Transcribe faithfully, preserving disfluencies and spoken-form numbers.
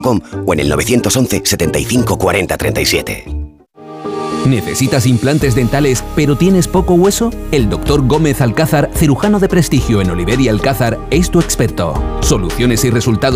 com o en el novecientos once, setenta y cinco, cuarenta, treinta y siete. ¿Necesitas implantes dentales pero tienes poco hueso? El doctor Gómez Alcázar, cirujano de prestigio en Oliver y Alcázar, es tu experto. Soluciones y resultados